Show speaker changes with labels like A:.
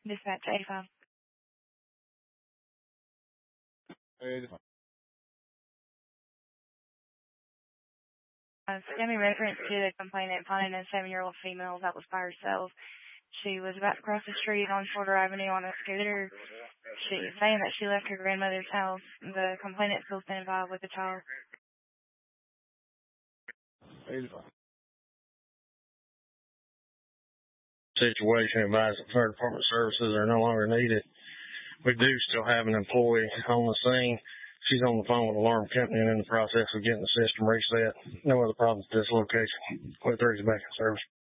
A: Dispatch 85. Send me reference to the complainant finding a 7-year-old female that was by herself. She was about to cross the street on Shorter Avenue on a scooter. She's saying that she left her grandmother's house. The complainant still standing by with the child.
B: 85. Situation advised that fire department services are no longer needed. We do still have an employee on the scene. She's on the phone with alarm company and in the process of getting the system reset. No other problems at this location. Quick 3 is back in service.